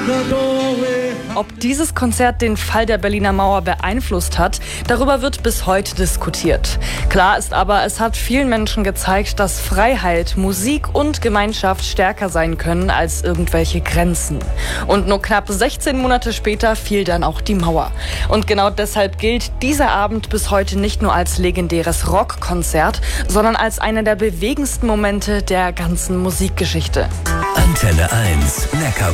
Ob dieses Konzert den Fall der Berliner Mauer beeinflusst hat, darüber wird bis heute diskutiert. Klar ist aber, es hat vielen Menschen gezeigt, dass Freiheit, Musik und Gemeinschaft stärker sein können als irgendwelche Grenzen. Und nur knapp 16 Monate später fiel dann auch die Mauer. Und genau deshalb gilt dieser Abend bis heute nicht nur als legendäres Rockkonzert, sondern als einer der bewegendsten Momente der ganzen Musikgeschichte. Antenne 1, Neckar